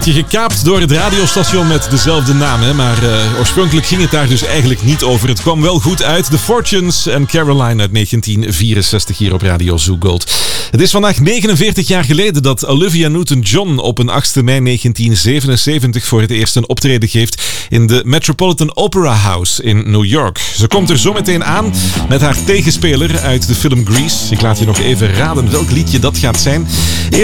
Je gekaapt door het radiostation met dezelfde naam, hè? Maar oorspronkelijk ging het daar dus eigenlijk niet over. Het kwam wel goed uit. The Fortunes en Caroline uit 1964 hier op Radio Zoo Gold. Het is vandaag 49 jaar geleden dat Olivia Newton-John op een 8 mei 1977 voor het eerst een optreden geeft in de Metropolitan Opera House in New York. Ze komt er zo meteen aan met haar tegenspeler uit de film Grease. Ik laat je nog even raden welk liedje dat gaat zijn.